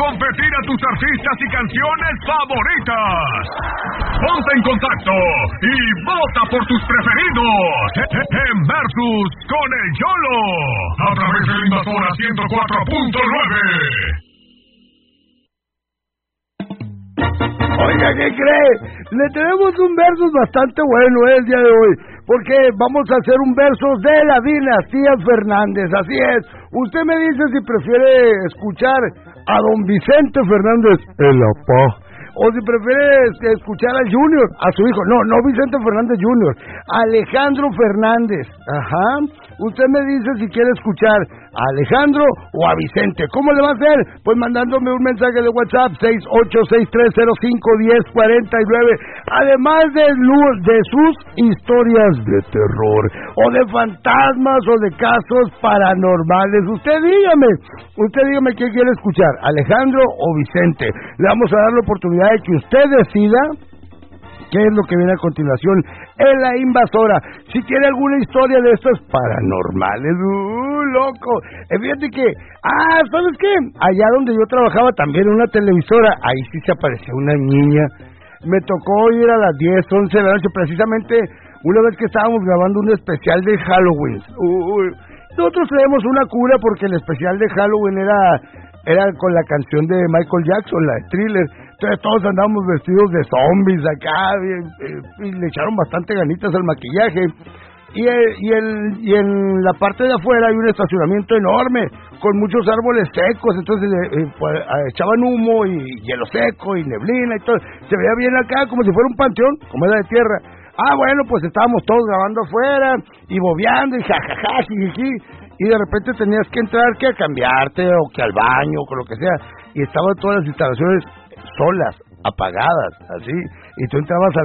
competir a tus artistas y canciones favoritas. Ponte en contacto y vota por tus preferidos en Versus con el YOLO a través de Invasora 104.9. Oiga, ¿qué cree? Le tenemos un versus bastante bueno el día de hoy, porque vamos a hacer un versus de la dinastía Fernández, así es. Usted me dice si prefiere escuchar a don Vicente Fernández, el apá, o si prefiere escuchar al Junior, a su hijo, no Vicente Fernández Junior, Alejandro Fernández, ajá. Usted me dice si quiere escuchar a Alejandro o a Vicente. ¿Cómo le va a hacer? Pues mandándome un mensaje de WhatsApp 6863051049, además de sus historias de terror o de fantasmas o de casos paranormales. Usted dígame qué quiere escuchar, Alejandro o Vicente. Le vamos a dar la oportunidad de que usted decida qué es lo que viene a continuación en La Invasora. Si tiene alguna historia de estas paranormales, loco. Fíjate que, ¿sabes qué? Allá donde yo trabajaba también en una televisora, ahí sí se apareció una niña. Me tocó ir a las 10, 11 de la noche, precisamente una vez que estábamos grabando un especial de Halloween. Nosotros traemos una cura porque el especial de Halloween era con la canción de Michael Jackson, la de Thriller. Entonces todos andábamos vestidos de zombies acá, y le echaron bastante ganitas al maquillaje. Y en la parte de afuera hay un estacionamiento enorme, con muchos árboles secos, entonces echaban humo y hielo seco y neblina y todo. Se veía bien acá, como si fuera un panteón, como era de tierra. Bueno, pues estábamos todos grabando afuera, y bobeando, y jajaja, jijiji. Y de repente tenías que entrar, que a cambiarte, o que al baño, o con lo que sea. Y estaban todas las instalaciones solas, apagadas, así. Y tú entrabas